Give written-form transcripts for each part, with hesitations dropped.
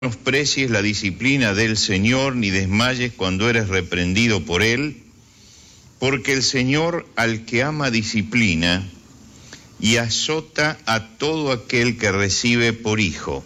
menosprecies la disciplina del Señor, ni desmayes cuando eres reprendido por Él, porque el Señor al que ama disciplina y azota a todo aquel que recibe por hijo.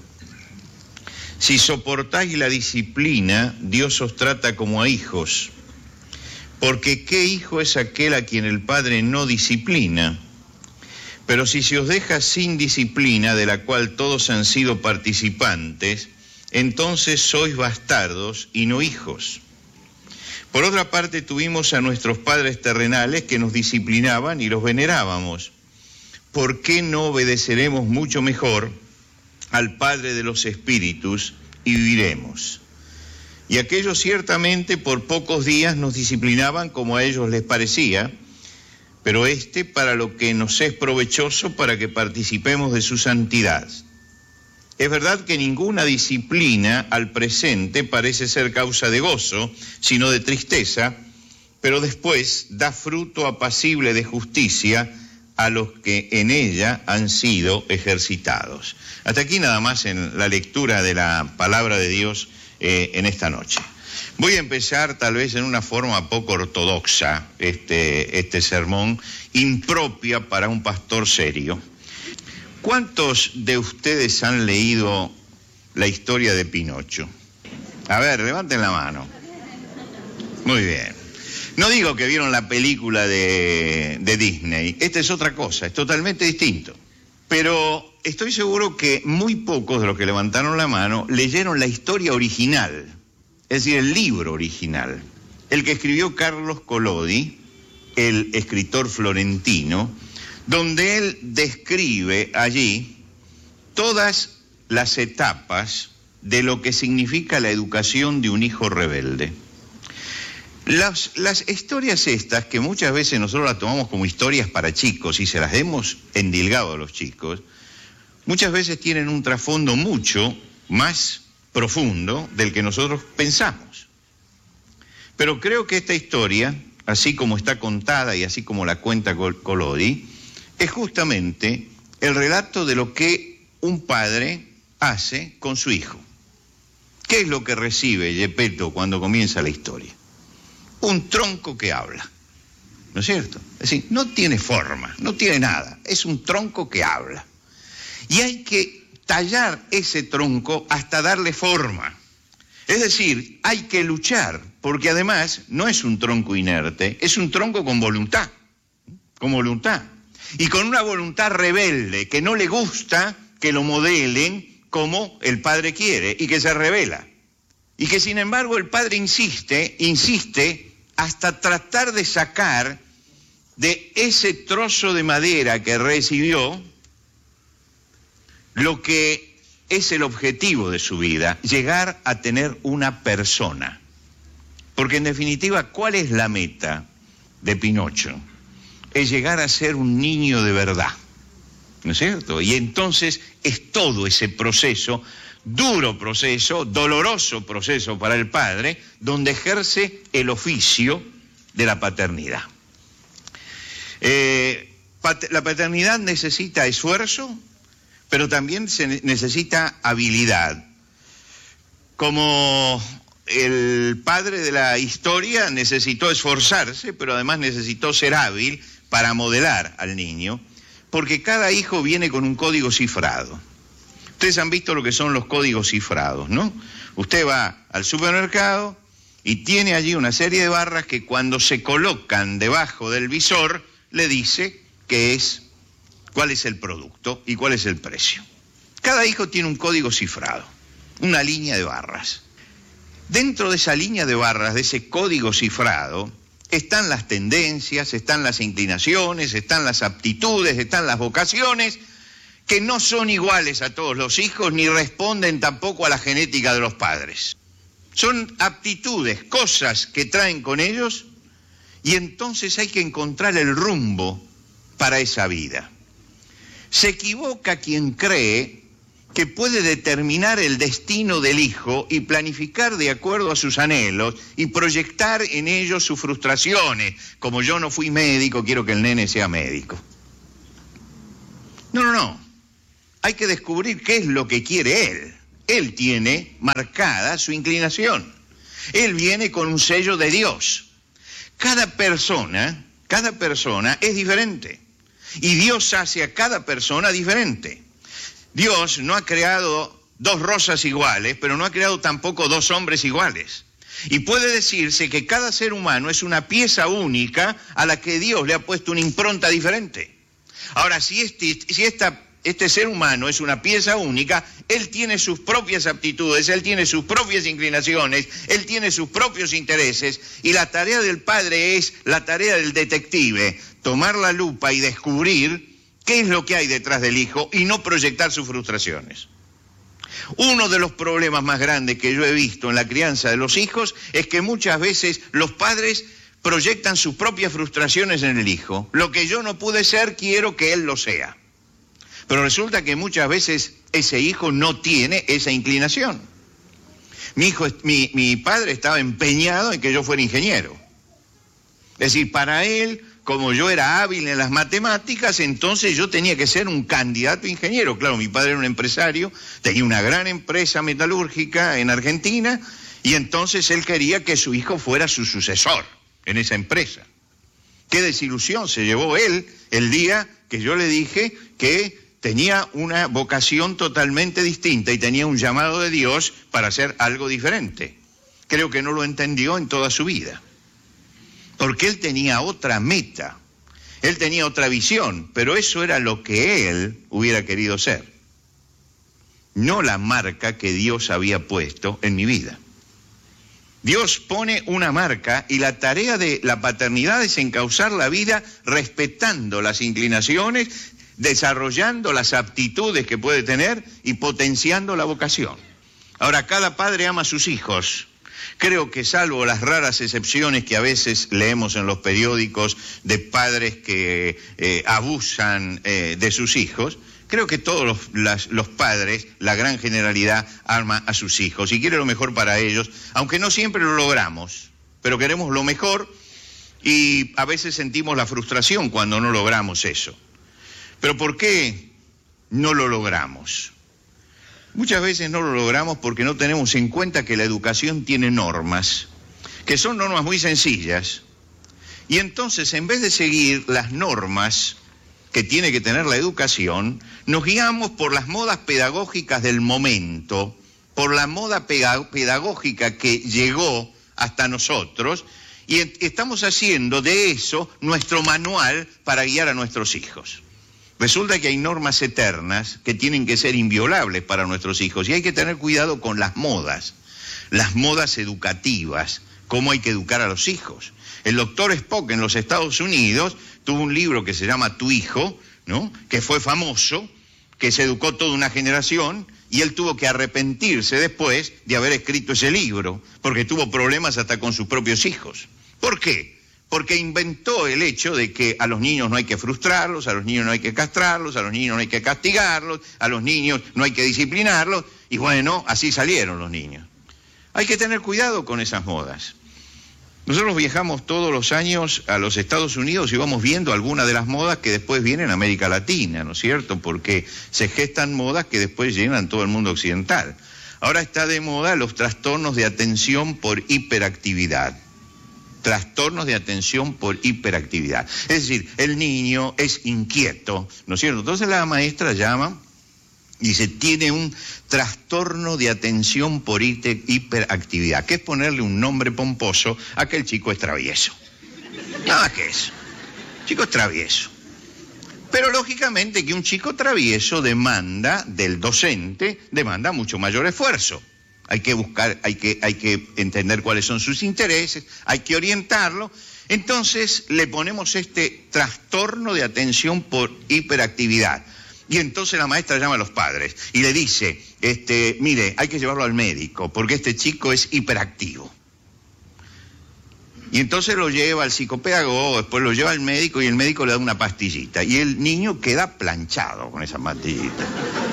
Si soportáis la disciplina, Dios os trata como a hijos, porque ¿qué hijo es aquel a quien el Padre no disciplina? Pero si se os deja sin disciplina, de la cual todos han sido participantes, entonces sois bastardos y no hijos. Por otra parte, tuvimos a nuestros padres terrenales que nos disciplinaban y los venerábamos. ¿Por qué no obedeceremos mucho mejor al Padre de los Espíritus y viviremos? Y aquellos ciertamente por pocos días nos disciplinaban como a ellos les parecía, pero para lo que nos es provechoso, para que participemos de su santidad. Es verdad que ninguna disciplina al presente parece ser causa de gozo, sino de tristeza, pero después da fruto apacible de justicia a los que en ella han sido ejercitados. Hasta aquí nada más en la lectura de la palabra de Dios en esta noche. Voy a empezar tal vez en una forma poco ortodoxa este sermón, impropia para un pastor serio. ¿Cuántos de ustedes han leído la historia de Pinocho? A ver, levanten la mano. Muy bien. No digo que vieron la película de Disney. Esta es otra cosa, es totalmente distinto. Pero estoy seguro que muy pocos de los que levantaron la mano leyeron la historia original, es decir, el libro original, el que escribió Carlos Collodi, el escritor florentino, donde él describe allí todas las etapas de lo que significa la educación de un hijo rebelde. Las historias estas, que muchas veces nosotros las tomamos como historias para chicos y se las hemos endilgado a los chicos, muchas veces tienen un trasfondo mucho más profundo del que nosotros pensamos. Pero creo que esta historia, así como está contada y así como la cuenta Collodi, es justamente el relato de lo que un padre hace con su hijo. ¿Qué es lo que recibe Geppetto cuando comienza la historia? Un tronco que habla, ¿no es cierto? Es decir, no tiene forma, no tiene nada, es un tronco que habla. Y hay que tallar ese tronco hasta darle forma. Es decir, hay que luchar, porque además no es un tronco inerte, es un tronco con voluntad. Y con una voluntad rebelde, que no le gusta que lo modelen como el padre quiere y que se rebela. Y que sin embargo el padre insiste hasta tratar de sacar de ese trozo de madera que recibió lo que es el objetivo de su vida, llegar a tener una persona. Porque en definitiva, ¿cuál es la meta de Pinocho? Es llegar a ser un niño de verdad, ¿no es cierto? Y entonces es todo ese proceso, duro proceso, doloroso proceso para el padre, donde ejerce el oficio de la paternidad. La paternidad necesita esfuerzo, pero también se necesita habilidad. Como el padre de la historia necesitó esforzarse, pero además necesitó ser hábil para modelar al niño, porque cada hijo viene con un código cifrado. Ustedes han visto lo que son los códigos cifrados, ¿no? Usted va al supermercado y tiene allí una serie de barras que cuando se colocan debajo del visor le dice cuál es el producto y cuál es el precio. Cada hijo tiene un código cifrado, una línea de barras. Dentro de esa línea de barras, de ese código cifrado, están las tendencias, están las inclinaciones, están las aptitudes, están las vocaciones, que no son iguales a todos los hijos ni responden tampoco a la genética de los padres. Son aptitudes, cosas que traen con ellos, y entonces hay que encontrar el rumbo para esa vida. Se equivoca quien cree que puede determinar el destino del hijo y planificar de acuerdo a sus anhelos y proyectar en ellos sus frustraciones. Como yo no fui médico, quiero que el nene sea médico. No. Hay que descubrir qué es lo que quiere él. Él tiene marcada su inclinación. Él viene con un sello de Dios. Cada persona es diferente. Y Dios hace a cada persona diferente. Dios no ha creado dos rosas iguales, pero no ha creado tampoco dos hombres iguales. Y puede decirse que cada ser humano es una pieza única a la que Dios le ha puesto una impronta diferente. Ahora, si este ser humano es una pieza única, él tiene sus propias aptitudes, él tiene sus propias inclinaciones, él tiene sus propios intereses, y la tarea del padre es la tarea del detective, tomar la lupa y descubrir qué es lo que hay detrás del hijo y no proyectar sus frustraciones. Uno de los problemas más grandes que yo he visto en la crianza de los hijos es que muchas veces los padres proyectan sus propias frustraciones en el hijo. Lo que yo no pude ser, quiero que él lo sea. Pero resulta que muchas veces ese hijo no tiene esa inclinación. Mi padre estaba empeñado en que yo fuera ingeniero. Es decir, para él, como yo era hábil en las matemáticas, entonces yo tenía que ser un candidato ingeniero. Claro, mi padre era un empresario, tenía una gran empresa metalúrgica en Argentina, y entonces él quería que su hijo fuera su sucesor en esa empresa. Qué desilusión se llevó él el día que yo le dije que tenía una vocación totalmente distinta y tenía un llamado de Dios para hacer algo diferente. Creo que no lo entendió en toda su vida. Porque él tenía otra meta, él tenía otra visión, pero eso era lo que él hubiera querido ser. No la marca que Dios había puesto en mi vida. Dios pone una marca y la tarea de la paternidad es encauzar la vida respetando las inclinaciones, desarrollando las aptitudes que puede tener y potenciando la vocación. Ahora, cada padre ama a sus hijos. Creo que salvo las raras excepciones que a veces leemos en los periódicos de padres que abusan de sus hijos, creo que todos los padres, la gran generalidad, ama a sus hijos y quiere lo mejor para ellos, aunque no siempre lo logramos, pero queremos lo mejor y a veces sentimos la frustración cuando no logramos eso. ¿Pero por qué no lo logramos? Muchas veces no lo logramos porque no tenemos en cuenta que la educación tiene normas, que son normas muy sencillas, y entonces en vez de seguir las normas que tiene que tener la educación, nos guiamos por las modas pedagógicas del momento, por la moda pedagógica que llegó hasta nosotros, y estamos haciendo de eso nuestro manual para guiar a nuestros hijos. Resulta que hay normas eternas que tienen que ser inviolables para nuestros hijos y hay que tener cuidado con las modas educativas, cómo hay que educar a los hijos. El doctor Spock en los Estados Unidos tuvo un libro que se llama Tu hijo, ¿no?, que fue famoso, que se educó toda una generación y él tuvo que arrepentirse después de haber escrito ese libro, porque tuvo problemas hasta con sus propios hijos. ¿Por qué? Porque inventó el hecho de que a los niños no hay que frustrarlos, a los niños no hay que castrarlos, a los niños no hay que castigarlos, a los niños no hay que disciplinarlos, y bueno, así salieron los niños. Hay que tener cuidado con esas modas. Nosotros viajamos todos los años a los Estados Unidos y vamos viendo algunas de las modas que después vienen a América Latina, ¿no es cierto? Porque se gestan modas que después llenan todo el mundo occidental. Ahora está de moda los trastornos de atención por hiperactividad. Trastornos de atención por hiperactividad. Es decir, el niño es inquieto, ¿no es cierto? Entonces la maestra llama y dice, tiene un trastorno de atención por hiperactividad, que es ponerle un nombre pomposo a que el chico es travieso. Nada más que eso. El chico es travieso. Pero lógicamente que un chico travieso demanda del docente, demanda mucho mayor esfuerzo. Hay que buscar, hay que entender cuáles son sus intereses, hay que orientarlo. Entonces le ponemos este trastorno de atención por hiperactividad. Y entonces la maestra llama a los padres y le dice, mire, hay que llevarlo al médico porque este chico es hiperactivo. Y entonces lo lleva al psicopedagogo, después lo lleva al médico y el médico le da una pastillita. Y el niño queda planchado con esa pastillita.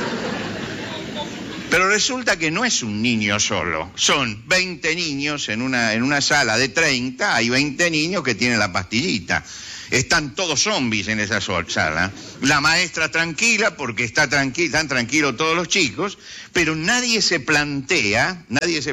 Pero resulta que no es un niño solo, son 20 niños en una sala de 30, hay 20 niños que tienen la pastillita. Están todos zombies en esa sala. La maestra tranquila porque están tranquilos todos los chicos, pero nadie se plantea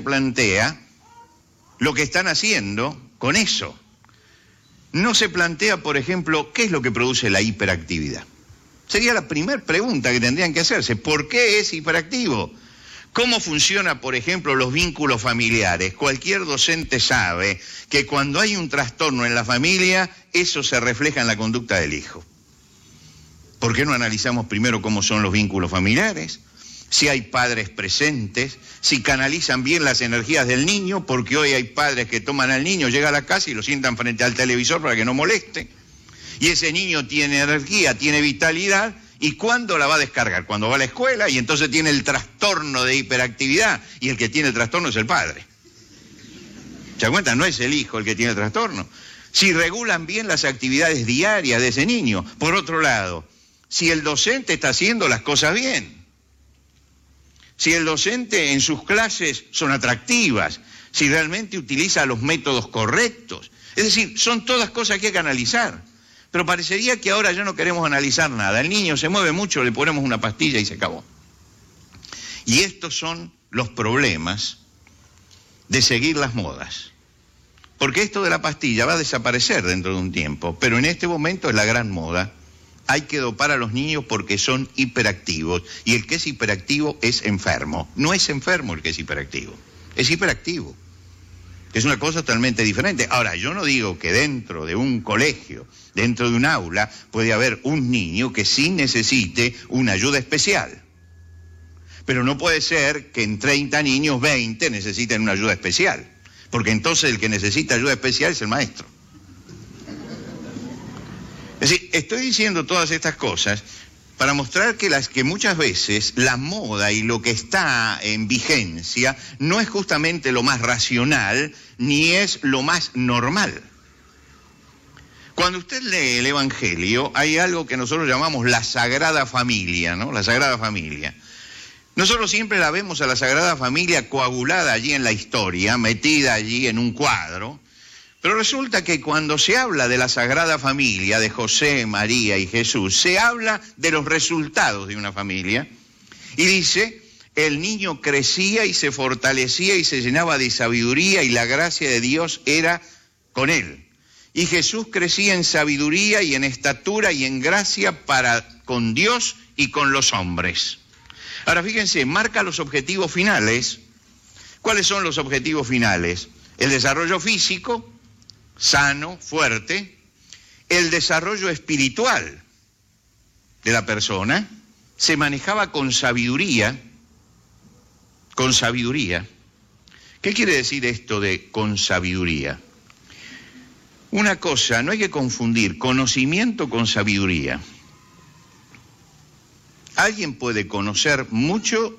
lo que están haciendo con eso. No se plantea, por ejemplo, qué es lo que produce la hiperactividad. Sería la primera pregunta que tendrían que hacerse. ¿Por qué es hiperactivo? ¿Cómo funciona, por ejemplo, los vínculos familiares? Cualquier docente sabe que cuando hay un trastorno en la familia, eso se refleja en la conducta del hijo. ¿Por qué no analizamos primero cómo son los vínculos familiares? Si hay padres presentes, si canalizan bien las energías del niño, porque hoy hay padres que toman al niño, llega a la casa y lo sientan frente al televisor para que no moleste. Y ese niño tiene energía, tiene vitalidad, ¿y cuándo la va a descargar? Cuando va a la escuela y entonces tiene el trastorno de hiperactividad, y el que tiene el trastorno es el padre. ¿Se dan cuenta? No es el hijo el que tiene el trastorno. Si regulan bien las actividades diarias de ese niño. Por otro lado, si el docente está haciendo las cosas bien, si el docente en sus clases son atractivas, si realmente utiliza los métodos correctos. Es decir, son todas cosas que hay que analizar. Pero parecería que ahora ya no queremos analizar nada. El niño se mueve mucho, le ponemos una pastilla y se acabó. Y estos son los problemas de seguir las modas. Porque esto de la pastilla va a desaparecer dentro de un tiempo, pero en este momento es la gran moda. Hay que dopar a los niños porque son hiperactivos. Y el que es hiperactivo es enfermo. No es enfermo el que es hiperactivo. Es hiperactivo. Es una cosa totalmente diferente. Ahora, yo no digo que dentro de un colegio, dentro de un aula, puede haber un niño que sí necesite una ayuda especial. Pero no puede ser que en 30 niños, 20 necesiten una ayuda especial. Porque entonces el que necesita ayuda especial es el maestro. Es decir, estoy diciendo todas estas cosas para mostrar que muchas veces la moda y lo que está en vigencia no es justamente lo más racional ni es lo más normal. Cuando usted lee el Evangelio hay algo que nosotros llamamos la Sagrada Familia, ¿no? La Sagrada Familia. Nosotros siempre la vemos a la Sagrada Familia coagulada allí en la historia, metida allí en un cuadro. Pero resulta que cuando se habla de la Sagrada Familia, de José, María y Jesús, se habla de los resultados de una familia y dice, el niño crecía y se fortalecía y se llenaba de sabiduría y la gracia de Dios era con él. Y Jesús crecía en sabiduría y en estatura y en gracia para con Dios y con los hombres. Ahora fíjense, marca los objetivos finales. ¿Cuáles son los objetivos finales? El desarrollo físico, sano, fuerte, el desarrollo espiritual de la persona se manejaba con sabiduría. Con sabiduría. ¿Qué quiere decir esto de con sabiduría? Una cosa, no hay que confundir conocimiento con sabiduría. Alguien puede conocer mucho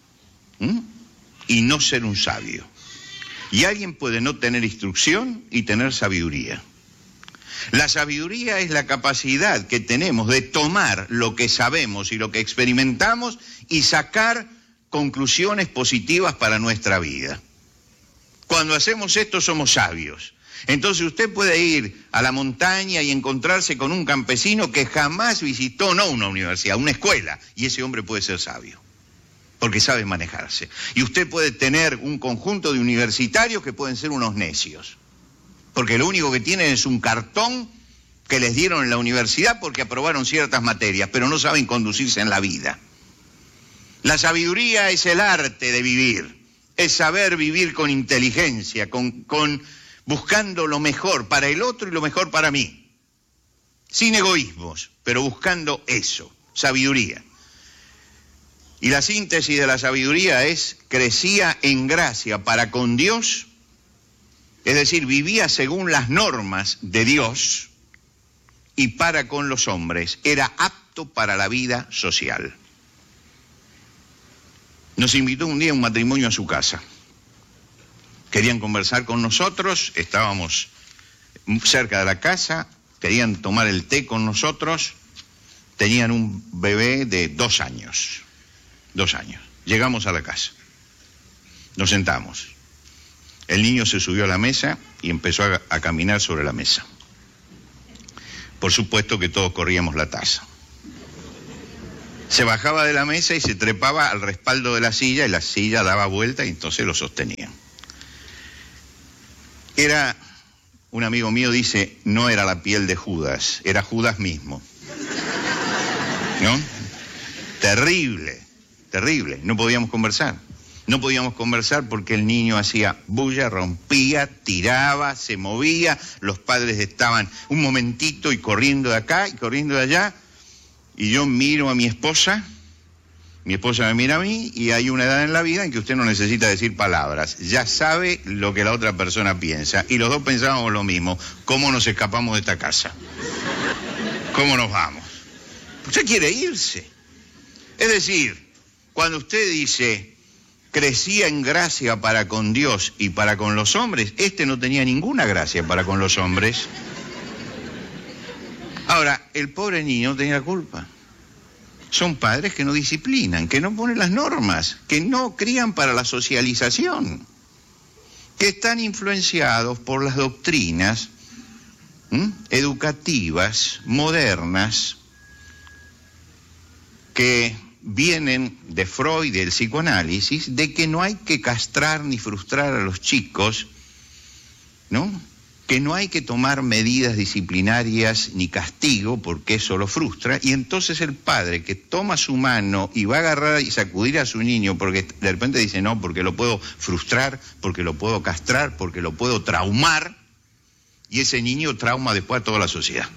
y no ser un sabio. Y alguien puede no tener instrucción y tener sabiduría. La sabiduría es la capacidad que tenemos de tomar lo que sabemos y lo que experimentamos y sacar conclusiones positivas para nuestra vida. Cuando hacemos esto somos sabios. Entonces usted puede ir a la montaña y encontrarse con un campesino que jamás visitó, no una universidad, una escuela, y ese hombre puede ser sabio. Porque sabe manejarse. Y usted puede tener un conjunto de universitarios que pueden ser unos necios. Porque lo único que tienen es un cartón que les dieron en la universidad porque aprobaron ciertas materias, pero no saben conducirse en la vida. La sabiduría es el arte de vivir. Es saber vivir con inteligencia, buscando lo mejor para el otro y lo mejor para mí. Sin egoísmos, pero buscando eso, sabiduría. Y la síntesis de la sabiduría es, crecía en gracia para con Dios, es decir, vivía según las normas de Dios y para con los hombres, era apto para la vida social. Nos invitó un día un matrimonio a su casa. Querían conversar con nosotros, estábamos cerca de la casa, querían tomar el té con nosotros, tenían un bebé de 2 años. 2 años. Llegamos a la casa. Nos sentamos. El niño se subió a la mesa y empezó a caminar sobre la mesa. Por supuesto que todos corríamos la taza. Se bajaba de la mesa y se trepaba al respaldo de la silla y la silla daba vuelta y entonces lo sostenía. Un amigo mío dice, no era la piel de Judas, era Judas mismo. ¿No? Terrible, terrible. No podíamos conversar. No podíamos conversar porque el niño hacía bulla, rompía, tiraba, se movía. Los padres estaban un momentito y corriendo de acá y corriendo de allá. Y yo miro a mi esposa me mira a mí y hay una edad en la vida en que usted no necesita decir palabras. Ya sabe lo que la otra persona piensa. Y los dos pensábamos lo mismo. ¿Cómo nos escapamos de esta casa? ¿Cómo nos vamos? Usted quiere irse. Es decir, cuando usted dice, crecía en gracia para con Dios y para con los hombres, este no tenía ninguna gracia para con los hombres. Ahora, el pobre niño no tenía la culpa. Son padres que no disciplinan, que no ponen las normas, que no crían para la socialización, que están influenciados por las doctrinas educativas, modernas, que vienen de Freud, del psicoanálisis, de que no hay que castrar ni frustrar a los chicos, ¿no? Que no hay que tomar medidas disciplinarias ni castigo porque eso lo frustra, y entonces el padre que toma su mano y va a agarrar y sacudir a su niño porque de repente dice no, porque lo puedo frustrar, porque lo puedo castrar, porque lo puedo traumar, y ese niño trauma después a toda la sociedad.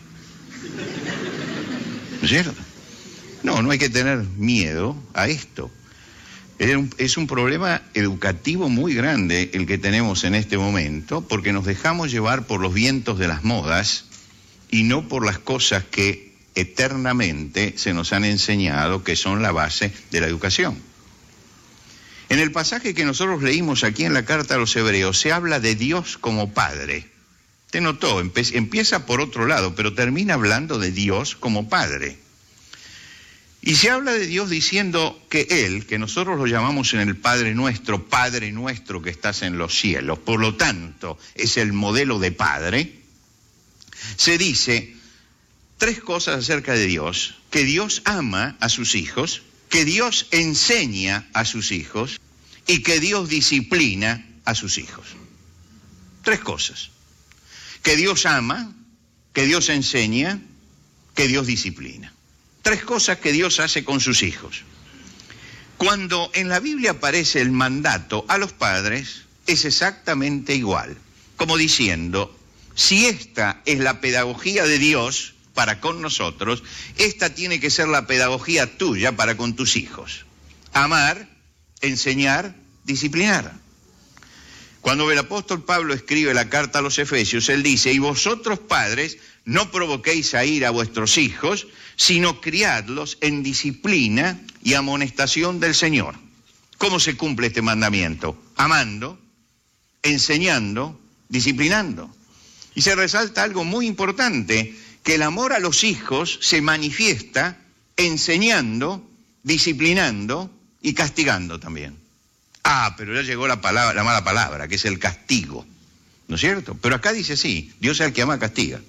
¿No es cierto? No hay que tener miedo a esto. Es un problema educativo muy grande el que tenemos en este momento, porque nos dejamos llevar por los vientos de las modas y no por las cosas que eternamente se nos han enseñado que son la base de la educación. En el pasaje que nosotros leímos aquí en la carta a los Hebreos se habla de Dios como Padre. Te notó, empieza por otro lado, pero termina hablando de Dios como Padre. Y se habla de Dios diciendo que Él, que nosotros lo llamamos en el Padre nuestro que estás en los cielos, por lo tanto es el modelo de Padre, se dice tres cosas acerca de Dios: que Dios ama a sus hijos, que Dios enseña a sus hijos y que Dios disciplina a sus hijos. Tres cosas: que Dios ama, que Dios enseña, que Dios disciplina. Tres cosas que Dios hace con sus hijos. Cuando en la Biblia aparece el mandato a los padres, es exactamente igual, como diciendo, si esta es la pedagogía de Dios para con nosotros, esta tiene que ser la pedagogía tuya para con tus hijos. Amar, enseñar, disciplinar. Cuando el apóstol Pablo escribe la carta a los Efesios, él dice, y vosotros padres, no provoquéis a ira a vuestros hijos, sino criadlos en disciplina y amonestación del Señor. ¿Cómo se cumple este mandamiento? Amando, enseñando, disciplinando. Y se resalta algo muy importante, que el amor a los hijos se manifiesta enseñando, disciplinando y castigando también. Pero ya llegó la mala palabra, que es el castigo, ¿no es cierto? Pero acá dice así, Dios es el que ama, castiga.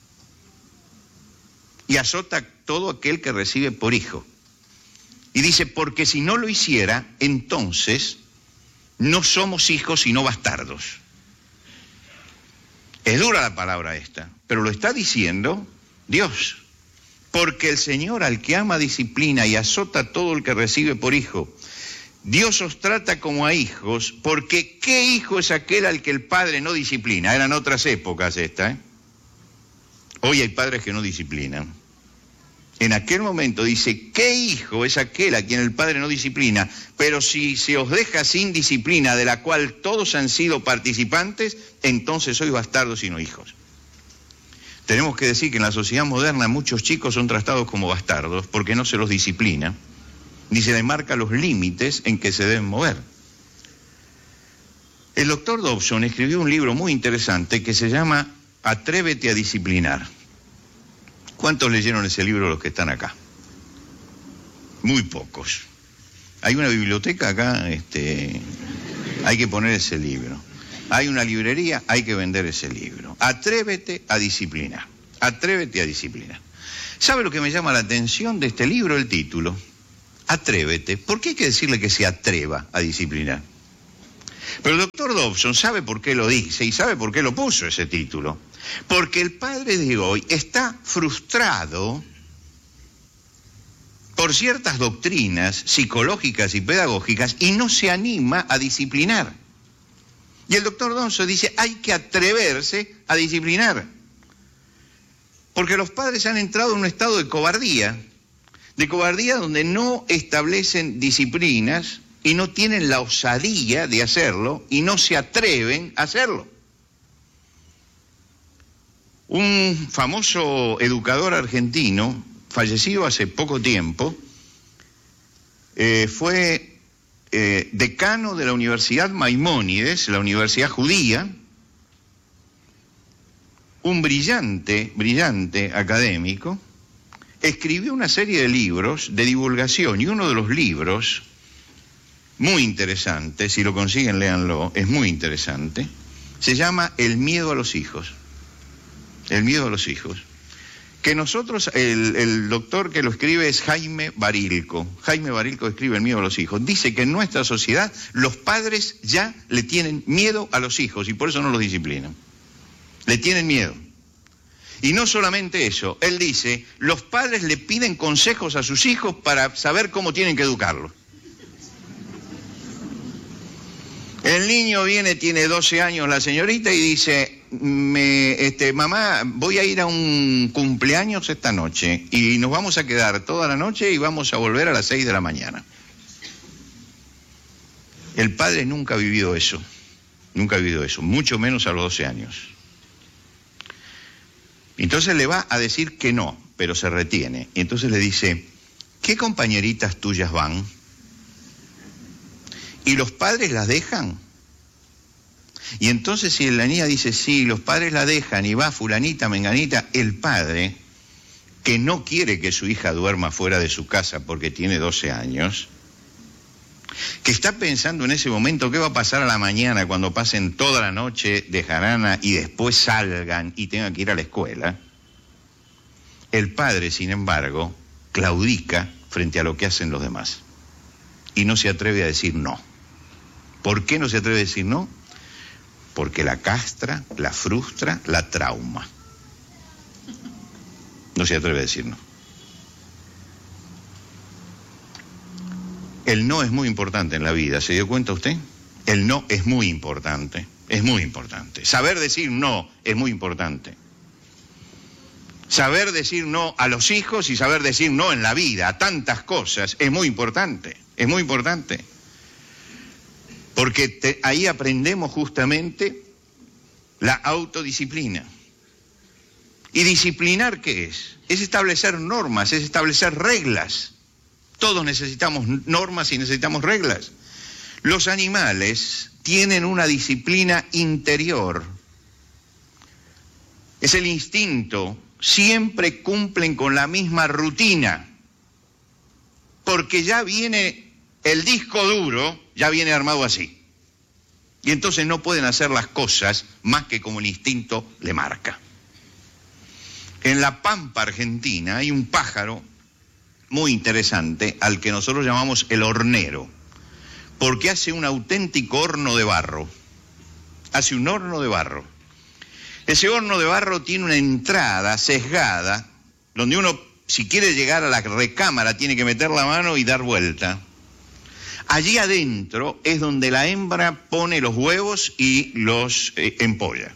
Y azota a todo aquel que recibe por hijo. Y dice, porque si no lo hiciera, entonces no somos hijos sino bastardos. Es dura la palabra esta, pero lo está diciendo Dios. Porque el Señor al que ama disciplina y azota a todo el que recibe por hijo. Dios os trata como a hijos, porque ¿qué hijo es aquel al que el padre no disciplina? Eran otras épocas esta, ¿eh? Hoy hay padres que no disciplinan. En aquel momento dice, ¿qué hijo es aquel a quien el padre no disciplina? Pero si se os deja sin disciplina, de la cual todos han sido participantes, entonces sois bastardos y no hijos. Tenemos que decir que en la sociedad moderna muchos chicos son tratados como bastardos porque no se los disciplina, ni se les marca los límites en que se deben mover. El doctor Dobson escribió un libro muy interesante que se llama Atrévete a disciplinar. ¿Cuántos leyeron ese libro los que están acá? Muy pocos. Hay una biblioteca acá, hay que poner ese libro. Hay una librería, hay que vender ese libro. Atrévete a disciplinar. Atrévete a disciplinar. ¿Sabe lo que me llama la atención de este libro? El título. Atrévete. ¿Por qué hay que decirle que se atreva a disciplinar? Pero el doctor Dobson sabe por qué lo dice y sabe por qué lo puso ese título. Porque el padre de hoy está frustrado por ciertas doctrinas psicológicas y pedagógicas y no se anima a disciplinar. Y el doctor Dobson dice, hay que atreverse a disciplinar. Porque los padres han entrado en un estado de cobardía donde no establecen disciplinas y no tienen la osadía de hacerlo y no se atreven a hacerlo. Un famoso educador argentino, fallecido hace poco tiempo, fue decano de la Universidad Maimónides, la universidad judía, un brillante académico, escribió una serie de libros de divulgación y uno de los libros, muy interesante, si lo consiguen léanlo, es muy interesante, se llama El miedo a los hijos. El miedo a los hijos. Que nosotros, el doctor que lo escribe es Jaime Barilco. Jaime Barilco escribe El miedo a los hijos. Dice que en nuestra sociedad los padres ya le tienen miedo a los hijos y por eso no los disciplinan. Le tienen miedo. Y no solamente eso, él dice, los padres le piden consejos a sus hijos para saber cómo tienen que educarlos. El niño viene, tiene 12 años la señorita y dice, mamá, voy a ir a un cumpleaños esta noche y nos vamos a quedar toda la noche y vamos a volver a las 6 de la mañana. El padre nunca ha vivido eso, mucho menos a los 12 años. Entonces le va a decir que no, pero se retiene. Y entonces le dice, ¿qué compañeritas tuyas van? ¿Y los padres las dejan? Y entonces si la niña dice, sí, los padres la dejan y va fulanita, menganita, el padre, que no quiere que su hija duerma fuera de su casa porque tiene 12 años, que está pensando en ese momento qué va a pasar a la mañana cuando pasen toda la noche de jarana y después salgan y tengan que ir a la escuela, el padre, sin embargo, claudica frente a lo que hacen los demás y no se atreve a decir no. ¿Por qué no se atreve a decir no? Porque la castra, la frustra, la trauma. No se atreve a decir no. El no es muy importante en la vida, ¿se dio cuenta usted? El no es muy importante, es muy importante. Saber decir no es muy importante. Saber decir no a los hijos y saber decir no en la vida, a tantas cosas, es muy importante, es muy importante. Porque ahí aprendemos justamente la autodisciplina. ¿Y disciplinar qué es? Es establecer normas, es establecer reglas. Todos necesitamos normas y necesitamos reglas. Los animales tienen una disciplina interior. Es el instinto. Siempre cumplen con la misma rutina. Porque ya viene el disco duro, ya viene armado así. Y entonces no pueden hacer las cosas más que como el instinto le marca. En la pampa argentina hay un pájaro muy interesante al que nosotros llamamos el hornero, porque hace un auténtico horno de barro. Hace un horno de barro. Ese horno de barro tiene una entrada sesgada, donde uno, si quiere llegar a la recámara, tiene que meter la mano y dar vuelta. Allí adentro es donde la hembra pone los huevos y los empolla.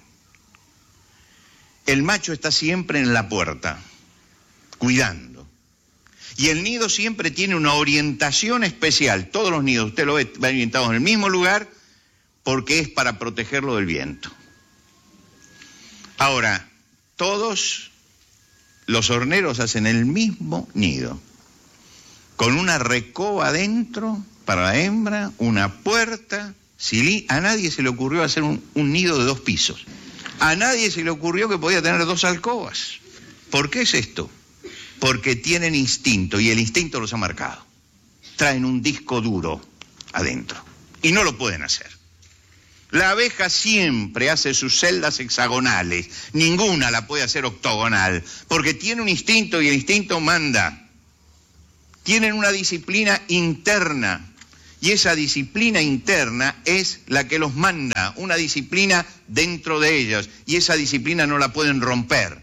El macho está siempre en la puerta, cuidando. Y el nido siempre tiene una orientación especial. Todos los nidos, usted lo ve, van orientados en el mismo lugar porque es para protegerlo del viento. Ahora, todos los horneros hacen el mismo nido, con una recoba adentro para la hembra, una puerta. A nadie se le ocurrió hacer un nido de 2 pisos. A nadie se le ocurrió que podía tener 2 alcobas. ¿Por qué es esto? Porque tienen instinto y el instinto los ha marcado. Traen un disco duro adentro y no lo pueden hacer. La abeja siempre hace sus celdas hexagonales, ninguna la puede hacer octogonal, porque tiene un instinto y el instinto manda. Tienen una disciplina interna, y esa disciplina interna es la que los manda, una disciplina dentro de ellos, y esa disciplina no la pueden romper.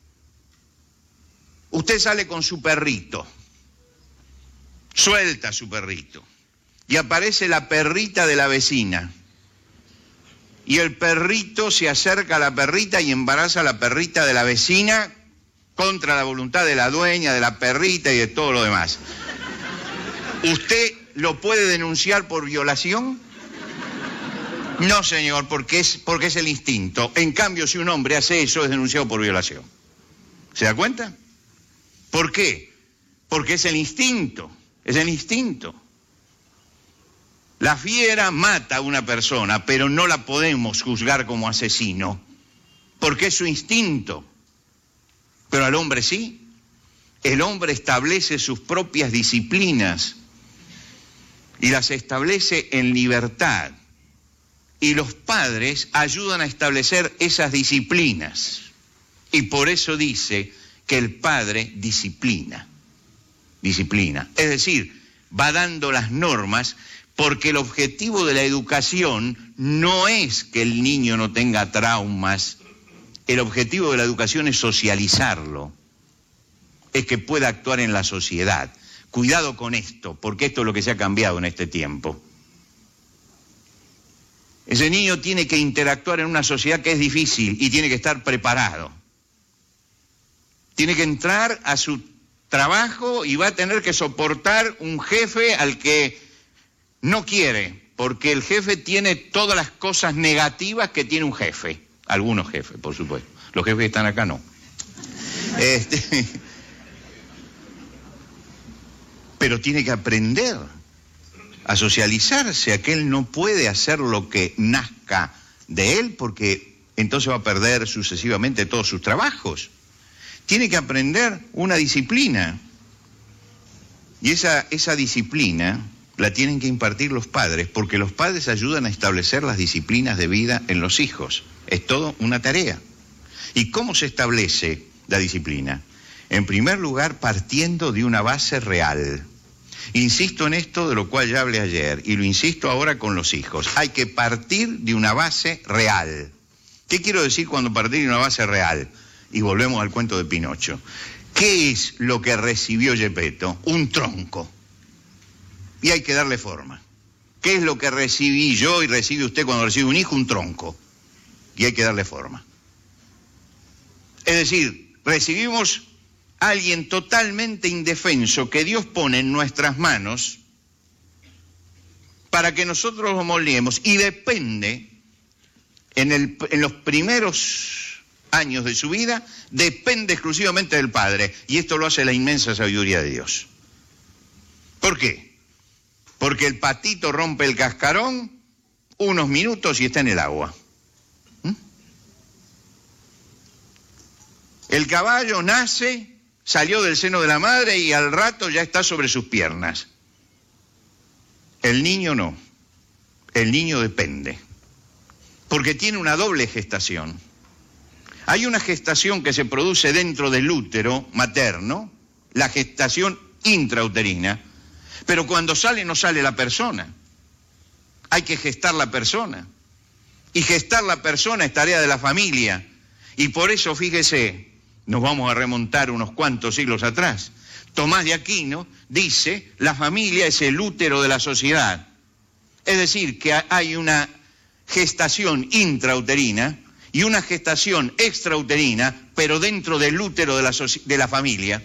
Usted sale con su perrito, suelta a su perrito, y aparece la perrita de la vecina. Y el perrito se acerca a la perrita y embaraza a la perrita de la vecina contra la voluntad de la dueña, de la perrita y de todo lo demás. ¿Usted lo puede denunciar por violación? No, señor, porque es el instinto. En cambio, si un hombre hace eso, es denunciado por violación. ¿Se da cuenta? ¿Por qué? Porque es el instinto, es el instinto. La fiera mata a una persona, pero no la podemos juzgar como asesino, porque es su instinto. Pero al hombre sí. El hombre establece sus propias disciplinas y las establece en libertad. Y los padres ayudan a establecer esas disciplinas. Y por eso dice que el padre disciplina. Disciplina. Es decir, va dando las normas, porque el objetivo de la educación no es que el niño no tenga traumas. El objetivo de la educación es socializarlo, es que pueda actuar en la sociedad. Cuidado con esto, porque esto es lo que se ha cambiado en este tiempo. Ese niño tiene que interactuar en una sociedad que es difícil y tiene que estar preparado. Tiene que entrar a su trabajo y va a tener que soportar un jefe al que no quiere, porque el jefe tiene todas las cosas negativas que tiene un jefe. Algunos jefes, por supuesto. Los jefes que están acá no. Pero tiene que aprender a socializarse, a que él no puede hacer lo que nazca de él, porque entonces va a perder sucesivamente todos sus trabajos. Tiene que aprender una disciplina. Y esa disciplina la tienen que impartir los padres, porque los padres ayudan a establecer las disciplinas de vida en los hijos. Es todo una tarea. ¿Y cómo se establece la disciplina? En primer lugar, partiendo de una base real. Insisto en esto de lo cual ya hablé ayer, y lo insisto ahora con los hijos. Hay que partir de una base real. ¿Qué quiero decir cuando partir de una base real? Y volvemos al cuento de Pinocho. ¿Qué es lo que recibió Geppetto? Un tronco. Y hay que darle forma. ¿Qué es lo que recibí yo y recibe usted cuando recibe un hijo? Un tronco. Y hay que darle forma. Es decir, recibimos a alguien totalmente indefenso que Dios pone en nuestras manos para que nosotros lo moldeemos, y depende, en los primeros años de su vida, depende exclusivamente del Padre, y esto lo hace la inmensa sabiduría de Dios. ¿Por qué? Porque el patito rompe el cascarón unos minutos y está en el agua. El caballo nace, salió del seno de la madre y al rato ya está sobre sus piernas. El niño no. El niño depende. Porque tiene una doble gestación. Hay una gestación que se produce dentro del útero materno, la gestación intrauterina, pero cuando sale no sale la persona. Hay que gestar la persona. Y gestar la persona es tarea de la familia. Y por eso, fíjese, nos vamos a remontar unos cuantos siglos atrás. Tomás de Aquino dice, la familia es el útero de la sociedad. Es decir, que hay una gestación intrauterina y una gestación extrauterina, pero dentro del útero de la familia.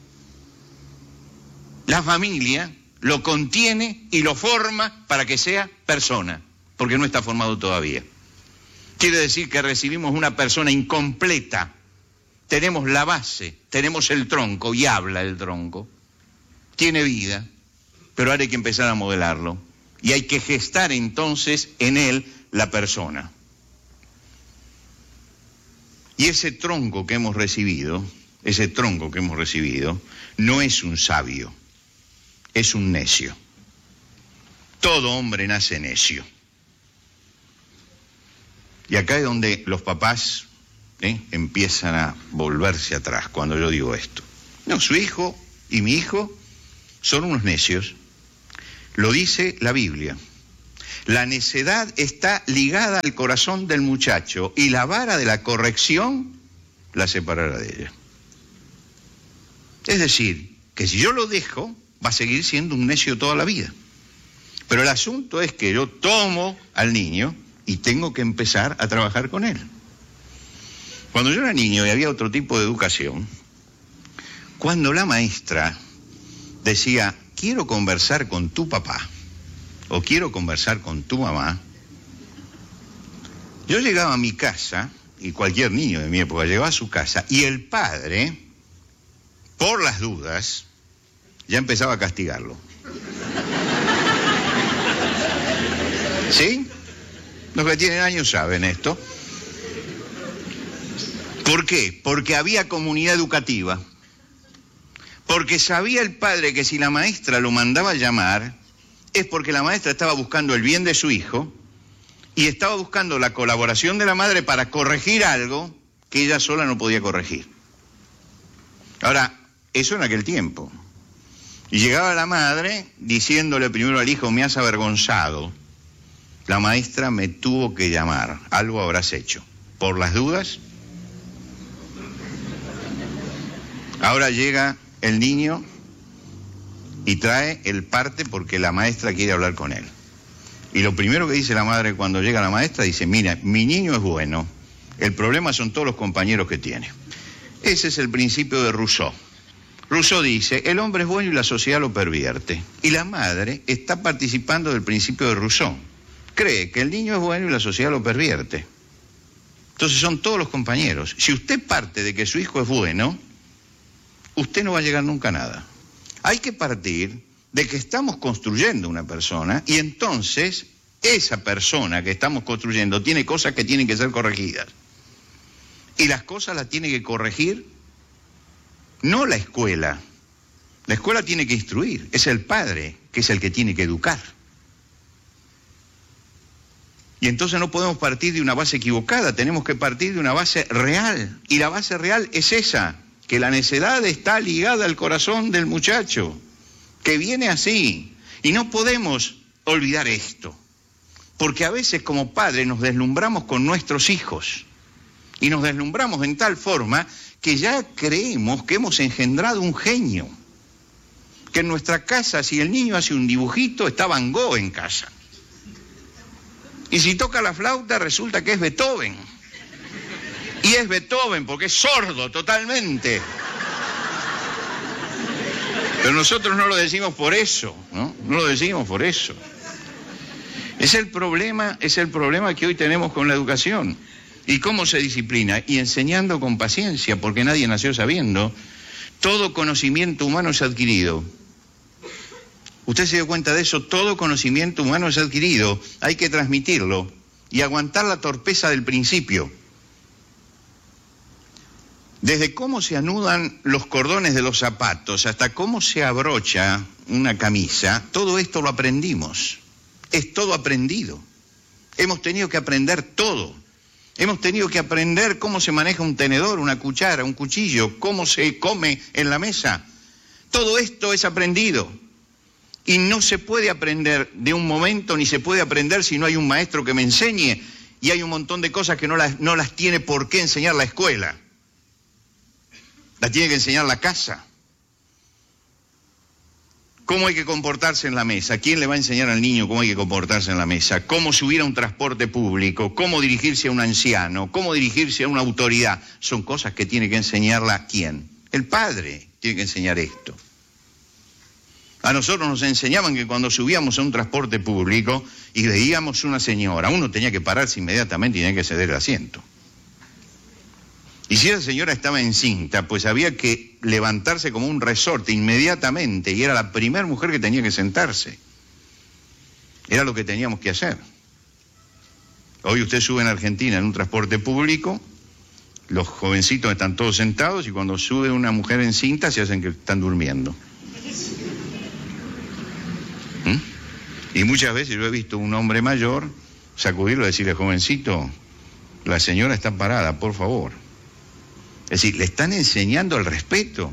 La familia lo contiene y lo forma para que sea persona, porque no está formado todavía. Quiere decir que recibimos una persona incompleta. Tenemos la base, tenemos el tronco, y habla el tronco. Tiene vida, pero ahora hay que empezar a modelarlo. Y hay que gestar entonces en él la persona. Y ese tronco que hemos recibido, no es un sabio, es un necio. Todo hombre nace necio. Y acá es donde los papás empiezan a volverse atrás cuando yo digo esto. No, su hijo y mi hijo son unos necios. Lo dice la Biblia. La necedad está ligada al corazón del muchacho y la vara de la corrección la separará de ella. Es decir, que si yo lo dejo, va a seguir siendo un necio toda la vida. Pero el asunto es que yo tomo al niño y tengo que empezar a trabajar con él. Cuando yo era niño y había otro tipo de educación, cuando la maestra decía, quiero conversar con tu papá, o quiero conversar con tu mamá, yo llegaba a mi casa, y cualquier niño de mi época llegaba a su casa, y el padre, por las dudas, ya empezaba a castigarlo. ¿Sí? Los que tienen años saben esto. ¿Por qué? Porque había comunidad educativa. Porque sabía el padre que si la maestra lo mandaba a llamar, es porque la maestra estaba buscando el bien de su hijo y estaba buscando la colaboración de la madre para corregir algo que ella sola no podía corregir. Ahora, eso en aquel tiempo. Y llegaba la madre diciéndole primero al hijo, me has avergonzado. La maestra me tuvo que llamar, algo habrás hecho. Por las dudas. Ahora llega el niño y trae el parte porque la maestra quiere hablar con él. Y lo primero que dice la madre cuando llega la maestra, dice, mira, mi niño es bueno, el problema son todos los compañeros que tiene. Ese es el principio de Rousseau. Rousseau dice, el hombre es bueno y la sociedad lo pervierte. Y la madre está participando del principio de Rousseau. Cree que el niño es bueno y la sociedad lo pervierte. Entonces son todos los compañeros. Si usted parte de que su hijo es bueno, usted no va a llegar nunca a nada. Hay que partir de que estamos construyendo una persona y entonces esa persona que estamos construyendo tiene cosas que tienen que ser corregidas. Y las cosas las tiene que corregir no la escuela. La escuela tiene que instruir, es el padre que es el que tiene que educar. Y entonces no podemos partir de una base equivocada, tenemos que partir de una base real. Y la base real es esa, que la necedad está ligada al corazón del muchacho, que viene así. Y no podemos olvidar esto, porque a veces como padres nos deslumbramos con nuestros hijos, y nos deslumbramos en tal forma que ya creemos que hemos engendrado un genio, que en nuestra casa si el niño hace un dibujito está Van Gogh en casa, y si toca la flauta resulta que es Beethoven. Y es Beethoven porque es sordo totalmente. Pero nosotros no lo decimos por eso, ¿no? No lo decimos por eso. Es el problema que hoy tenemos con la educación. ¿Y cómo se disciplina? Y enseñando con paciencia, porque nadie nació sabiendo. Todo conocimiento humano es adquirido. Usted se dio cuenta de eso, todo conocimiento humano es adquirido. Hay que transmitirlo y aguantar la torpeza del principio. Desde cómo se anudan los cordones de los zapatos hasta cómo se abrocha una camisa, todo esto lo aprendimos. Es todo aprendido. Hemos tenido que aprender todo. Hemos tenido que aprender cómo se maneja un tenedor, una cuchara, un cuchillo, cómo se come en la mesa. Todo esto es aprendido. Y no se puede aprender de un momento, ni se puede aprender si no hay un maestro que me enseñe. Y hay un montón de cosas que no las tiene por qué enseñar la escuela. La tiene que enseñar la casa. ¿Cómo hay que comportarse en la mesa? ¿Quién le va a enseñar al niño cómo hay que comportarse en la mesa? ¿Cómo subir a un transporte público? ¿Cómo dirigirse a un anciano? ¿Cómo dirigirse a una autoridad? Son cosas que tiene que enseñarla ¿quién? El padre tiene que enseñar esto. A nosotros nos enseñaban que cuando subíamos a un transporte público y veíamos una señora, uno tenía que pararse inmediatamente y tenía que ceder el asiento. Y si esa señora estaba encinta, pues había que levantarse como un resorte inmediatamente y era la primera mujer que tenía que sentarse. Era lo que teníamos que hacer. Hoy usted sube en Argentina en un transporte público, los jovencitos están todos sentados y cuando sube una mujer encinta se hacen que están durmiendo. Y muchas veces yo he visto a un hombre mayor sacudirlo y decirle, jovencito, La señora está parada, por favor. Es decir, le están enseñando el respeto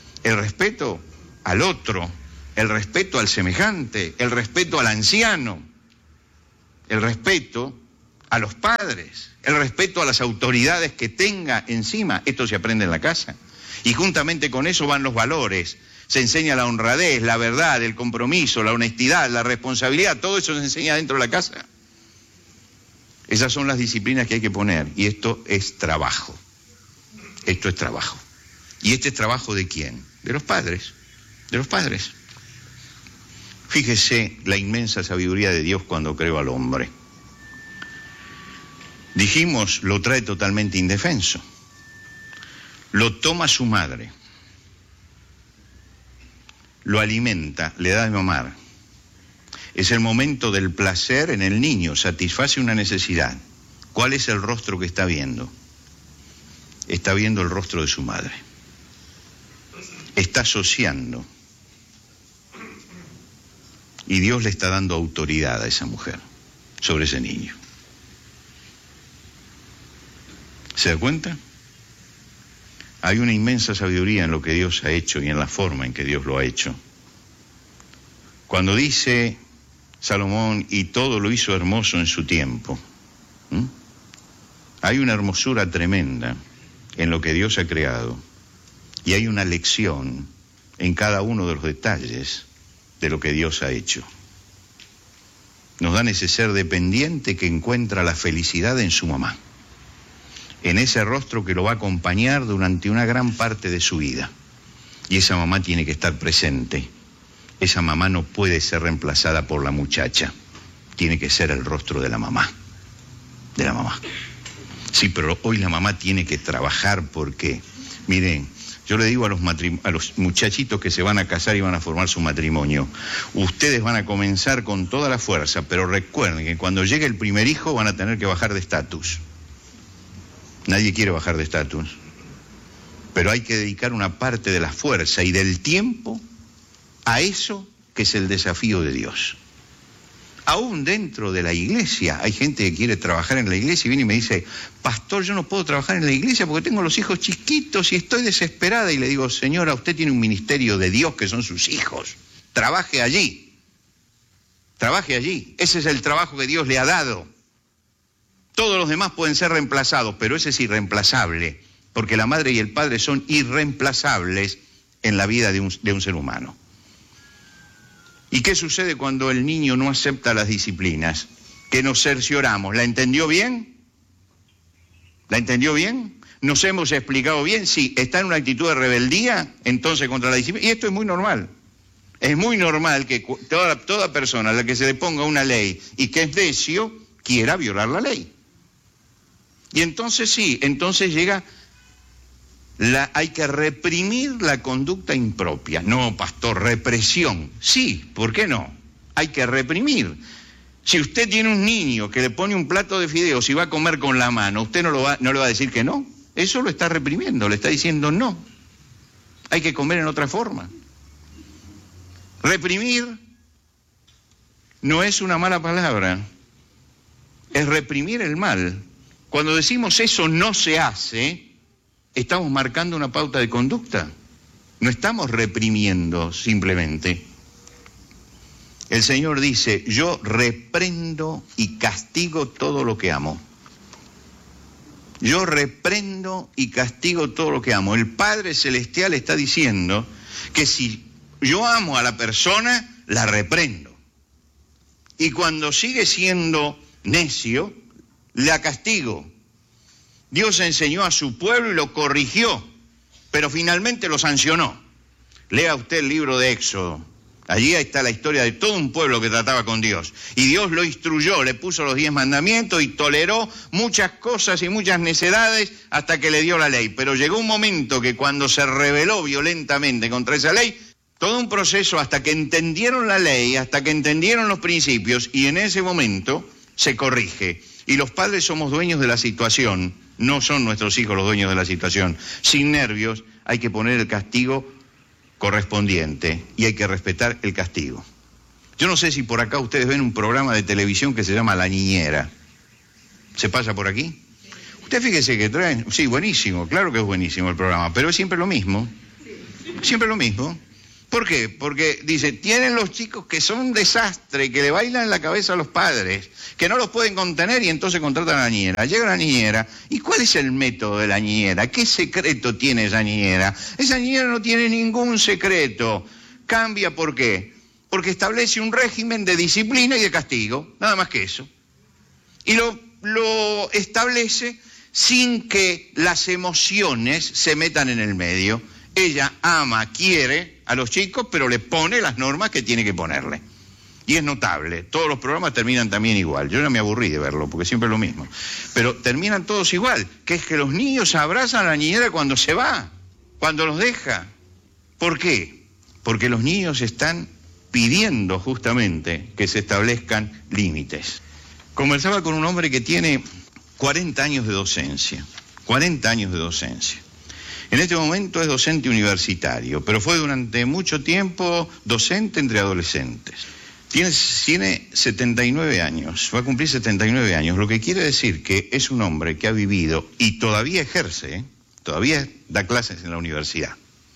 al otro, el respeto al semejante, el respeto al anciano, el respeto a los padres, el respeto a las autoridades que tenga encima. Esto se aprende en la casa. Y juntamente con eso van los valores. Se enseña la honradez, la verdad, el compromiso, la honestidad, la responsabilidad. Todo eso se enseña dentro de la casa. Esas son las disciplinas que hay que poner. Y esto es trabajo. Esto es trabajo. ¿Y este es trabajo de quién? De los padres. De los padres. Fíjese la inmensa sabiduría de Dios cuando creó al hombre. Dijimos, lo trae totalmente indefenso. Lo toma su madre. Lo alimenta, le da de mamar. Es el momento del placer en el niño, satisface una necesidad. ¿Cuál es el rostro que está viendo? Está viendo el rostro de su madre. Está asociando. Y Dios le está dando autoridad a esa mujer sobre ese niño. ¿Se da cuenta? Hay una inmensa sabiduría en lo que Dios ha hecho y en la forma en que Dios lo ha hecho. Cuando dice Salomón, y todo lo hizo hermoso en su tiempo, hay una hermosura tremenda en lo que Dios ha creado y hay una lección en cada uno de los detalles de lo que Dios ha hecho. Nos dan ese ser dependiente que encuentra la felicidad en su mamá, en ese rostro que lo va a acompañar durante una gran parte de su vida. Y esa mamá tiene que estar presente. Esa mamá no puede ser reemplazada por la muchacha. Tiene que ser el rostro de la mamá. De la mamá. Sí, pero hoy la mamá tiene que trabajar porque, miren, yo le digo a los muchachitos que se van a casar y van a formar su matrimonio, ustedes van a comenzar con toda la fuerza, pero recuerden que cuando llegue el primer hijo van a tener que bajar de estatus. Nadie quiere bajar de estatus, pero hay que dedicar una parte de la fuerza y del tiempo a eso que es el desafío de Dios. Aún dentro de la iglesia, hay gente que quiere trabajar en la iglesia y viene y me dice, pastor, yo no puedo trabajar en la iglesia porque tengo los hijos chiquitos y estoy desesperada. Y le digo, señora, usted tiene un ministerio de Dios que son sus hijos. Trabaje allí. Trabaje allí. Ese es el trabajo que Dios le ha dado. Todos los demás pueden ser reemplazados, pero ese es irreemplazable, porque la madre y el padre son irreemplazables en la vida de un ser humano. ¿Y qué sucede cuando el niño no acepta las disciplinas? Que nos cercioramos. ¿La entendió bien? ¿La entendió bien? ¿Nos hemos explicado bien? Sí, está en una actitud de rebeldía, entonces contra la disciplina. Y esto es muy normal. Es muy normal que toda persona a la que se le ponga una ley y que es necio, quiera violar la ley. Y entonces sí, entonces llega, hay que reprimir la conducta impropia. No, pastor, represión. Sí, ¿por qué no? Hay que reprimir. Si usted tiene un niño que le pone un plato de fideos y va a comer con la mano, ¿usted no le va a decir que no? Eso lo está reprimiendo, le está diciendo no. Hay que comer en otra forma. Reprimir no es una mala palabra, es reprimir el mal. Cuando decimos eso no se hace, estamos marcando una pauta de conducta. No estamos reprimiendo simplemente. El Señor dice, yo reprendo y castigo todo lo que amo. Yo reprendo y castigo todo lo que amo. El Padre Celestial está diciendo que si yo amo a la persona, la reprendo. Y cuando sigue siendo necio, la castigo. Dios enseñó a su pueblo y lo corrigió, pero finalmente lo sancionó. Lea usted el libro de Éxodo. Allí está la historia de todo un pueblo que trataba con Dios. Y Dios lo instruyó, le puso los 10 mandamientos y toleró muchas cosas y muchas necedades hasta que le dio la ley. Pero llegó un momento que cuando se rebeló violentamente contra esa ley, todo un proceso hasta que entendieron la ley, hasta que entendieron los principios, y en ese momento se corrige. Y los padres somos dueños de la situación, no son nuestros hijos los dueños de la situación. Sin nervios, hay que poner el castigo correspondiente y hay que respetar el castigo. Yo no sé si por acá ustedes ven un programa de televisión que se llama La Niñera. ¿Se pasa por aquí? Usted fíjese que traen, sí, buenísimo, claro que es buenísimo el programa, pero es siempre lo mismo. Siempre lo mismo. ¿Por qué? Porque, dice, tienen los chicos que son un desastre, que le bailan en la cabeza a los padres, que no los pueden contener y entonces contratan a la niñera. Llega la niñera, ¿y cuál es el método de la niñera? ¿Qué secreto tiene esa niñera? Esa niñera no tiene ningún secreto. Cambia, ¿por qué? Porque establece un régimen de disciplina y de castigo, nada más que eso. Y lo establece sin que las emociones se metan en el medio. Ella ama, quiere a los chicos, pero le pone las normas que tiene que ponerle. Y es notable, todos los programas terminan también igual. Yo ya me aburrí de verlo, porque siempre es lo mismo. Pero terminan todos igual, que es que los niños abrazan a la niñera cuando se va, cuando los deja. ¿Por qué? Porque los niños están pidiendo justamente que se establezcan límites. Conversaba con un hombre que tiene 40 años de docencia, 40 años de docencia. En este momento es docente universitario, pero fue durante mucho tiempo docente entre adolescentes. Tiene 79 años, va a cumplir 79 años, lo que quiere decir que es un hombre que ha vivido y todavía ejerce, todavía da clases en la universidad.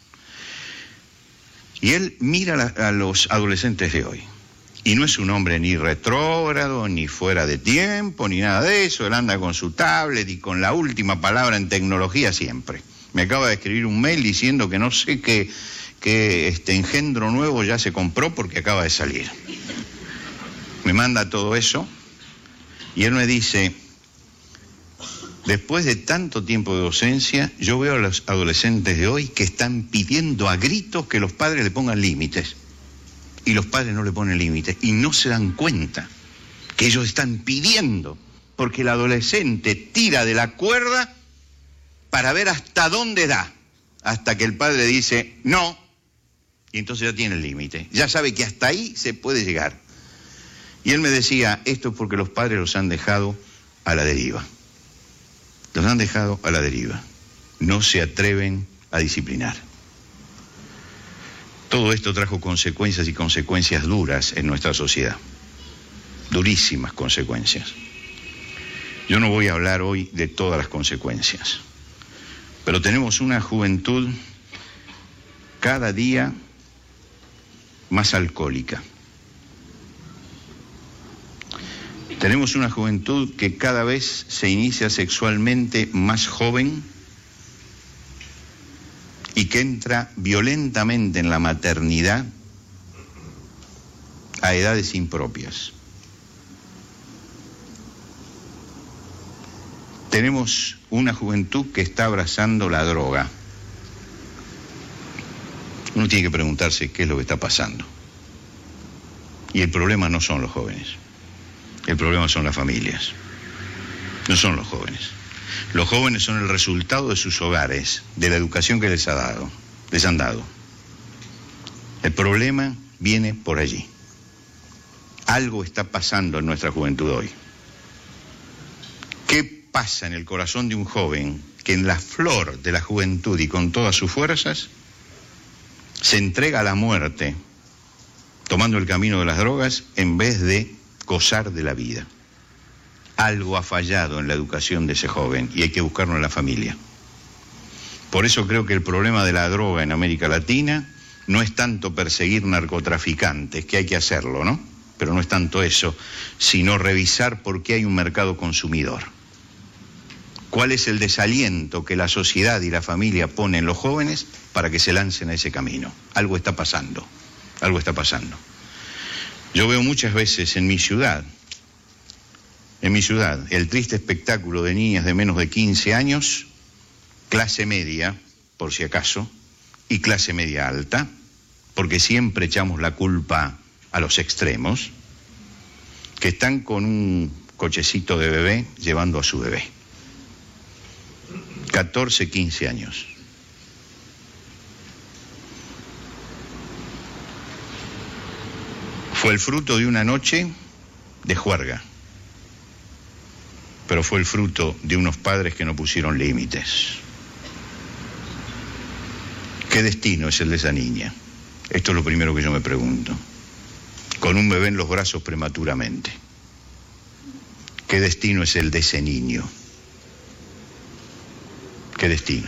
Y él mira a los adolescentes de hoy. Y no es un hombre ni retrógrado, ni fuera de tiempo, ni nada de eso. Él anda con su tablet y con la última palabra en tecnología siempre. Me acaba de escribir un mail diciendo que no sé qué engendro nuevo ya se compró porque acaba de salir. Me manda todo eso y él me dice, después de tanto tiempo de docencia, yo veo a los adolescentes de hoy que están pidiendo a gritos que los padres le pongan límites. Y los padres no le ponen límites y no se dan cuenta que ellos están pidiendo, porque el adolescente tira de la cuerda para ver hasta dónde da, hasta que el padre dice no, y entonces ya tiene el límite, ya sabe que hasta ahí se puede llegar. Y él me decía, esto es porque los padres los han dejado a la deriva, los han dejado a la deriva, no se atreven a disciplinar. Todo esto trajo consecuencias y consecuencias duras en nuestra sociedad, durísimas consecuencias. Yo no voy a hablar hoy de todas las consecuencias, pero tenemos una juventud cada día más alcohólica. Tenemos una juventud que cada vez se inicia sexualmente más joven y que entra violentamente en la maternidad a edades impropias. Tenemos una juventud que está abrazando la droga. Uno tiene que preguntarse qué es lo que está pasando. Y el problema no son los jóvenes. El problema son las familias. No son los jóvenes. Los jóvenes son el resultado de sus hogares, de la educación que les han dado. El problema viene por allí. Algo está pasando en nuestra juventud hoy. ¿Qué pasa en el corazón de un joven que en la flor de la juventud y con todas sus fuerzas se entrega a la muerte, tomando el camino de las drogas en vez de gozar de la vida? Algo ha fallado en la educación de ese joven y hay que buscarlo en la familia. Por eso creo que el problema de la droga en América Latina no es tanto perseguir narcotraficantes, que hay que hacerlo, ¿no? Pero no es tanto eso, sino revisar por qué hay un mercado consumidor. ¿Cuál es el desaliento que la sociedad y la familia ponen en los jóvenes para que se lancen a ese camino? Algo está pasando, algo está pasando. Yo veo muchas veces en mi ciudad, el triste espectáculo de niñas de menos de 15 años, clase media, por si acaso, y clase media alta, porque siempre echamos la culpa a los extremos, que están con un cochecito de bebé llevando a su bebé. 14, 15 años. Fue el fruto de una noche de juerga, pero fue el fruto de unos padres que no pusieron límites. ¿Qué destino es el de esa niña? Esto es lo primero que yo me pregunto. Con un bebé en los brazos prematuramente. ¿Qué destino es el de ese niño? qué destino.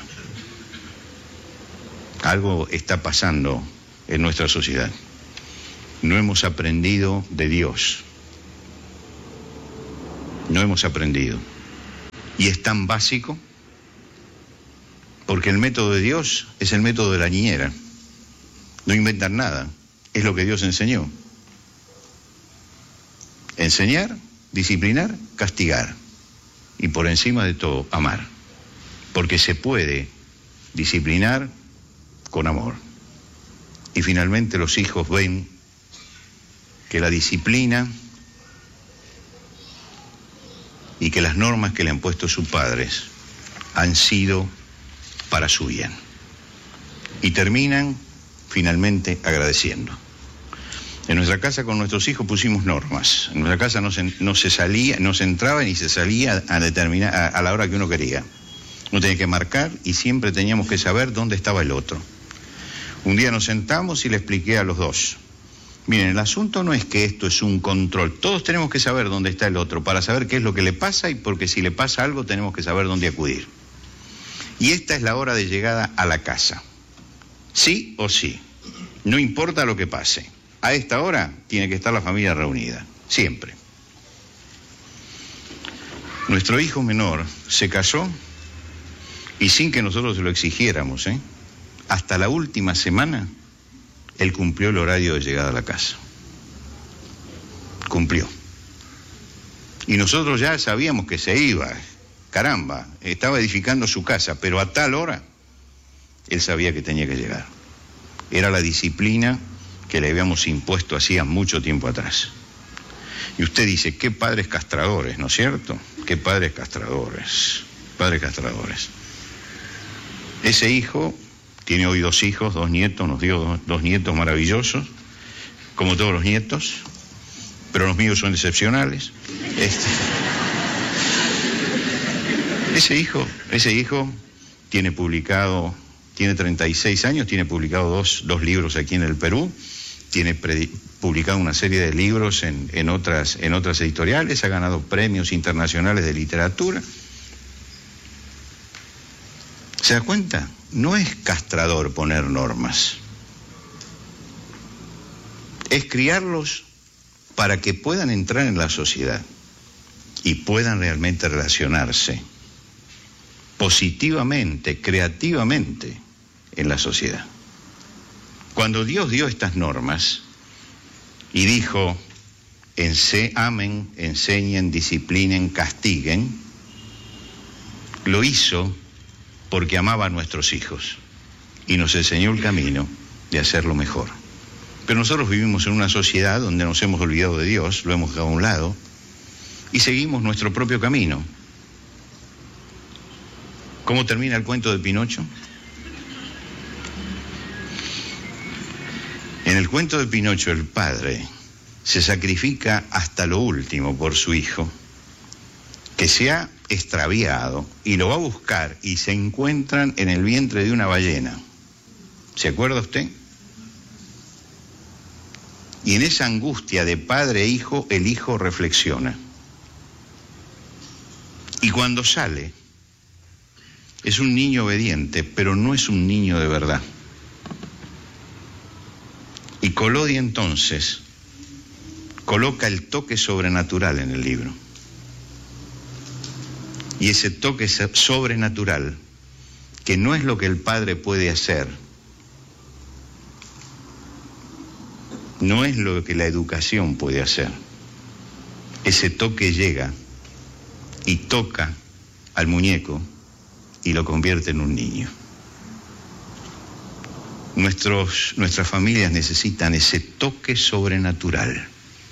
Algo está pasando en nuestra sociedad. No hemos aprendido de Dios. No hemos aprendido. Y es tan básico porque el método de Dios es el método de la niñera. No inventan nada, es lo que Dios enseñó. Enseñar, disciplinar, castigar. Y por encima de todo, amar. Porque se puede disciplinar con amor. Y finalmente los hijos ven que la disciplina y que las normas que le han puesto sus padres han sido para su bien. Y terminan finalmente agradeciendo. En nuestra casa con nuestros hijos pusimos normas. En nuestra casa no se entraba ni se salía a la hora que uno quería. Uno tenía que marcar y siempre teníamos que saber dónde estaba el otro. Un día nos sentamos y le expliqué a los dos. Miren, el asunto no es que esto es un control. Todos tenemos que saber dónde está el otro para saber qué es lo que le pasa y porque si le pasa algo tenemos que saber dónde acudir. Y esta es la hora de llegada a la casa. Sí o sí. No importa lo que pase. A esta hora tiene que estar la familia reunida. Siempre. Nuestro hijo menor se casó y sin que nosotros se lo exigiéramos, hasta la última semana, él cumplió el horario de llegada a la casa. Cumplió. Y nosotros ya sabíamos que se iba. Caramba, estaba edificando su casa, pero a tal hora, él sabía que tenía que llegar. Era la disciplina que le habíamos impuesto hacía mucho tiempo atrás. Y usted dice, qué padres castradores, ¿no es cierto? Qué padres castradores, padres castradores. Ese hijo tiene hoy 2 hijos, 2 nietos, nos dio 2 nietos maravillosos, como todos los nietos, pero los míos son excepcionales. Ese hijo tiene 36 años, tiene publicado dos libros aquí en el Perú, tiene publicado una serie de libros en otras editoriales, ha ganado premios internacionales de literatura. ¿Se da cuenta? No es castrador poner normas. Es criarlos para que puedan entrar en la sociedad y puedan realmente relacionarse positivamente, creativamente en la sociedad. Cuando Dios dio estas normas y dijo, amen, enseñen, disciplinen, castiguen, lo hizo porque amaba a nuestros hijos y nos enseñó el camino de hacerlo mejor. Pero nosotros vivimos en una sociedad donde nos hemos olvidado de Dios, lo hemos dejado a un lado y seguimos nuestro propio camino. ¿Cómo termina el cuento de Pinocho? En el cuento de Pinocho el padre se sacrifica hasta lo último por su hijo, que se ha extraviado y lo va a buscar y se encuentran en el vientre de una ballena. ¿Se acuerda usted? Y en esa angustia de padre e hijo, el hijo reflexiona. Y cuando sale, es un niño obediente, pero no es un niño de verdad. Y Collodi entonces coloca el toque sobrenatural en el libro. Y ese toque sobrenatural, que no es lo que el padre puede hacer, no es lo que la educación puede hacer. Ese toque llega y toca al muñeco y lo convierte en un niño. Nuestras familias necesitan ese toque sobrenatural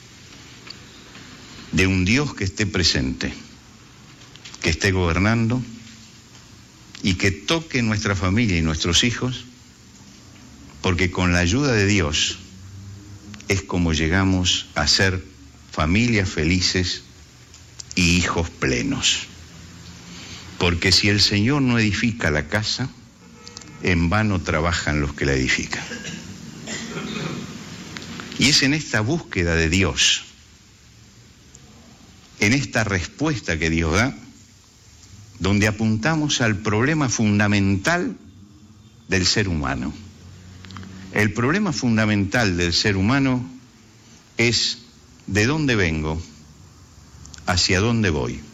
de un Dios que esté presente, que esté gobernando y que toque nuestra familia y nuestros hijos, porque con la ayuda de Dios es como llegamos a ser familias felices y hijos plenos. Porque si el Señor no edifica la casa, en vano trabajan los que la edifican. Y es en esta búsqueda de Dios, en esta respuesta que Dios da, donde apuntamos al problema fundamental del ser humano. El problema fundamental del ser humano es ¿de dónde vengo? ¿Hacia dónde voy?